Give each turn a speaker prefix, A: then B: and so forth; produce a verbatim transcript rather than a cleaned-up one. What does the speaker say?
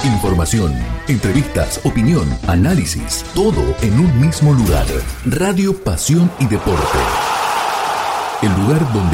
A: Información, entrevistas, opinión, análisis, todo en un mismo lugar. Radio Pasión y Deporte. El lugar donde